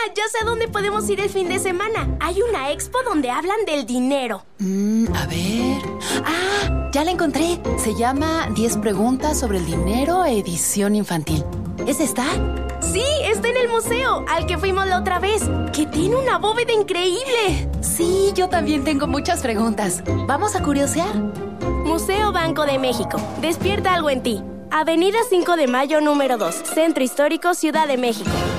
Ya sé a dónde podemos ir el fin de semana. Hay una expo donde hablan del dinero. A ver... ¡Ah! Ya la encontré. Se llama 10 preguntas sobre el dinero, edición infantil. ¿Es esta? Sí, está en el museo, al que fuimos la otra vez, que tiene una bóveda increíble. Sí, yo también tengo muchas preguntas. ¿Vamos a curiosear? Museo Banco de México. Despierta algo en ti. Avenida 5 de Mayo, número 2, Centro Histórico, Ciudad de México.